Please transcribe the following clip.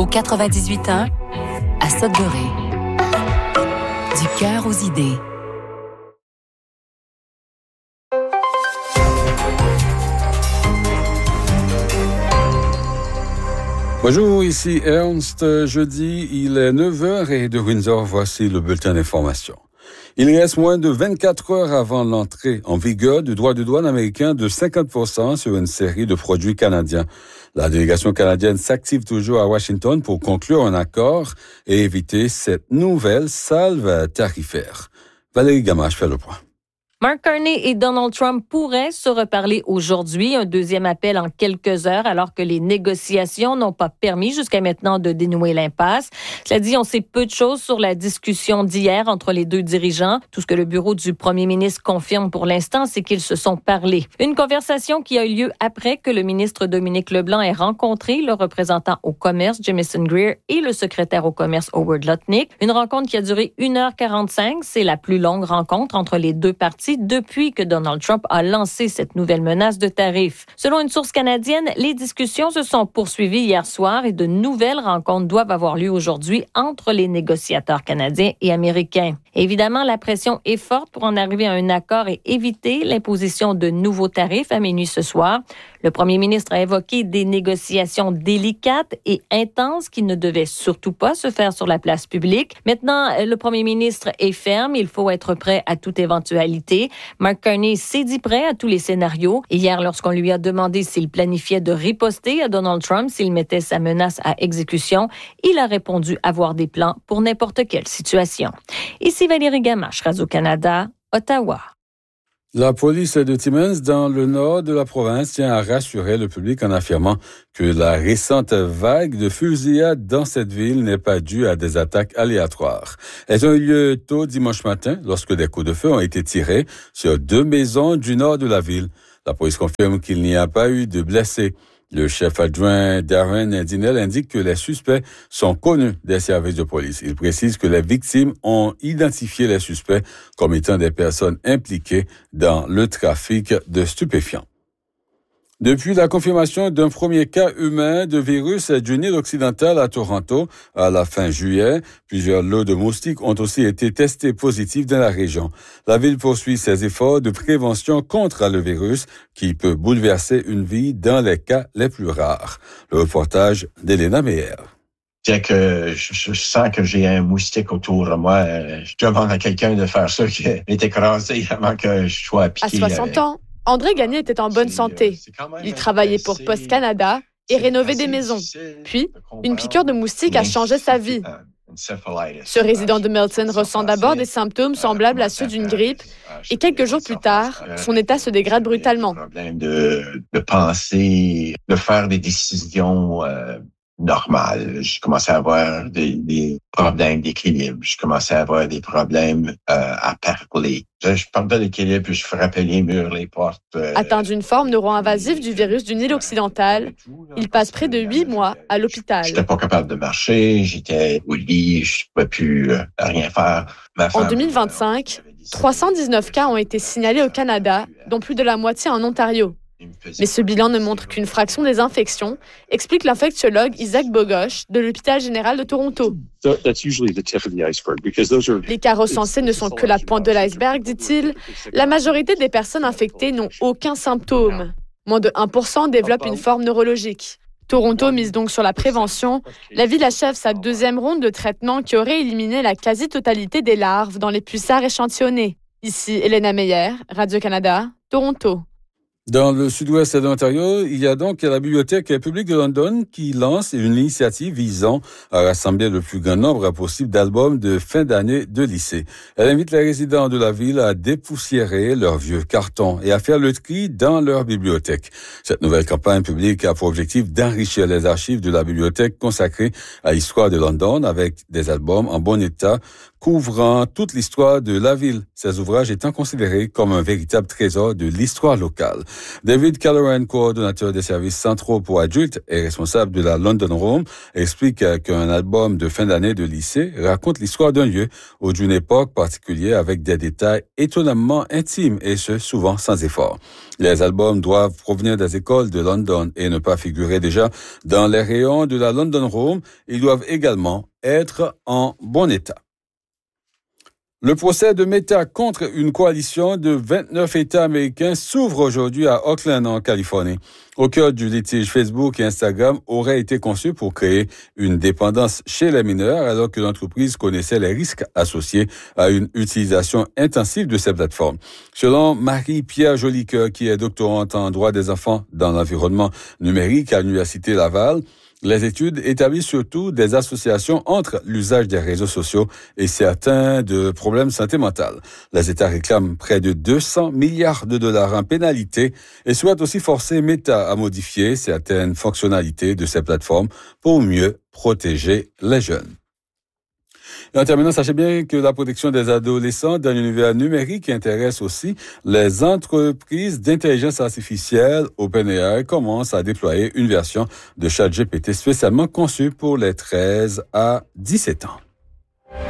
au 98.1 à Sudbury. Du cœur aux idées. Bonjour, ici Ernst. Jeudi, il est 9h et de Windsor, voici le bulletin d'information. Il reste moins de 24 heures avant l'entrée en vigueur du droit de douane américain de 50% sur une série de produits canadiens. La délégation canadienne s'active toujours à Washington pour conclure un accord et éviter cette nouvelle salve tarifaire. Valérie Gamache fait le point. Mark Carney et Donald Trump pourraient se reparler aujourd'hui. Un deuxième appel en quelques heures alors que les négociations n'ont pas permis jusqu'à maintenant de dénouer l'impasse. Cela dit, on sait peu de choses sur la discussion d'hier entre les deux dirigeants. Tout ce que le bureau du premier ministre confirme pour l'instant, c'est qu'ils se sont parlé. Une conversation qui a eu lieu après que le ministre Dominique Leblanc ait rencontré le représentant au commerce, Jamieson Greer, et le secrétaire au commerce, Howard Lutnick. Une rencontre qui a duré 1h45. C'est la plus longue rencontre entre les deux parties depuis que Donald Trump a lancé cette nouvelle menace de tarifs. Selon une source canadienne, les discussions se sont poursuivies hier soir et de nouvelles rencontres doivent avoir lieu aujourd'hui entre les négociateurs canadiens et américains. Évidemment, la pression est forte pour en arriver à un accord et éviter l'imposition de nouveaux tarifs à minuit ce soir. Le premier ministre a évoqué des négociations délicates et intenses qui ne devaient surtout pas se faire sur la place publique. Maintenant, le premier ministre est ferme. Il faut être prêt à toute éventualité. Mark Carney s'est dit prêt à tous les scénarios. Hier, lorsqu'on lui a demandé s'il planifiait de riposter à Donald Trump, s'il mettait sa menace à exécution, il a répondu avoir des plans pour n'importe quelle situation. Ici Valérie Gamache, Radio-Canada, Ottawa. La police de Timmins, dans le nord de la province, tient à rassurer le public en affirmant que la récente vague de fusillades dans cette ville n'est pas due à des attaques aléatoires. Elles ont eu lieu tôt dimanche matin lorsque des coups de feu ont été tirés sur 2 maisons du nord de la ville. La police confirme qu'il n'y a pas eu de blessés. Le chef adjoint Darren Dinell indique que les suspects sont connus des services de police. Il précise que les victimes ont identifié les suspects comme étant des personnes impliquées dans le trafic de stupéfiants. Depuis la confirmation d'un premier cas humain de virus du Nil occidental à Toronto à la fin juillet, plusieurs lots de moustiques ont aussi été testés positifs dans la région. La ville poursuit ses efforts de prévention contre le virus qui peut bouleverser une vie dans les cas les plus rares. Le reportage d'Elena Meyer. Dès que je sens que j'ai un moustique autour de moi, je demande à quelqu'un de faire ça qui est écrasé avant que je sois piqué. À 60 ans, André Gagné était en bonne santé. Il travaillait pour Post Canada et rénovait des maisons. Puis, une piqûre de moustique a changé sa vie. Ce résident de Milton ressent d'abord des symptômes semblables à ceux d'une grippe et quelques jours plus tard, son état se dégrade brutalement. Problème de penser, de faire des décisions normales. Je commençais à avoir des problèmes d'équilibre. Je commençais à avoir des problèmes à parler. Je perdais l'équilibre, puis je frappais les murs, les portes. Atteint d'une forme neuro-invasive du virus du Nil occidental, il passe près de 8 mois à l'hôpital. J'étais pas capable de marcher, j'étais au lit, je pouvais plus rien faire. En 2025, 319 cas ont été signalés au Canada, dont plus de la moitié en Ontario. Mais ce bilan ne montre qu'une fraction des infections, explique l'infectiologue Isaac Bogoch de l'hôpital général de Toronto. Les cas recensés ne sont que la pointe de l'iceberg, dit-il. La majorité des personnes infectées n'ont aucun symptôme. Moins de 1% développent une forme neurologique. Toronto mise donc sur la prévention. La ville achève sa 2e ronde de traitement qui aurait éliminé la quasi-totalité des larves dans les pulsars échantillonnés. Ici Elena Meyer, Radio-Canada, Toronto. Dans le sud-ouest de l'Ontario, il y a donc la Bibliothèque publique de London qui lance une initiative visant à rassembler le plus grand nombre possible d'albums de fin d'année de lycée. Elle invite les résidents de la ville à dépoussiérer leurs vieux cartons et à faire le tri dans leur bibliothèque. Cette nouvelle campagne publique a pour objectif d'enrichir les archives de la bibliothèque consacrée à l'histoire de London avec des albums en bon état couvrant toute l'histoire de la ville, ces ouvrages étant considérés comme un véritable trésor de l'histoire locale. David Callahan, coordonnateur des services centraux pour adultes et responsable de la London Room, explique qu'un album de fin d'année de lycée raconte l'histoire d'un lieu ou d'une époque particulière avec des détails étonnamment intimes et ce, souvent sans effort. Les albums doivent provenir des écoles de London et ne pas figurer déjà dans les rayons de la London Room. Ils doivent également être en bon état. Le procès de Meta contre une coalition de 29 États américains s'ouvre aujourd'hui à Oakland, en Californie. Au cœur du litige, Facebook et Instagram auraient été conçus pour créer une dépendance chez les mineurs alors que l'entreprise connaissait les risques associés à une utilisation intensive de ces plateformes. Selon Marie-Pierre Jolicoeur, qui est doctorante en droit des enfants dans l'environnement numérique à l'Université Laval, les études établissent surtout des associations entre l'usage des réseaux sociaux et certains de problèmes de santé mentale. Les États réclament près de 200 milliards de dollars en pénalité et souhaitent aussi forcer Meta à modifier certaines fonctionnalités de ces plateformes pour mieux protéger les jeunes. Et en terminant, sachez bien que la protection des adolescents dans l'univers numérique intéresse aussi les entreprises d'intelligence artificielle. OpenAI commence à déployer une version de ChatGPT spécialement conçue pour les 13 à 17 ans.